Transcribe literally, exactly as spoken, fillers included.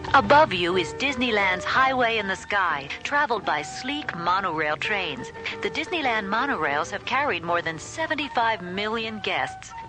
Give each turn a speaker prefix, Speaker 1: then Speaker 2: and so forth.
Speaker 1: Above you is Disneyland's Highway in the Sky, traveled by sleek monorail trains. The Disneyland monorails have carried more than seventy-five million guests.